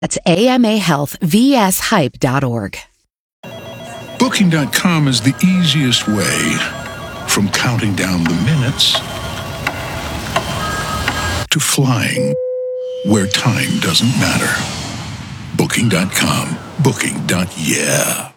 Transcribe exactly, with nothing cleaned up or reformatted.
That's A M A Health V S Hype dot org. Booking dot com is the easiest way from counting down the minutes to flying where time doesn't matter. Booking dot com. Booking. Yeah.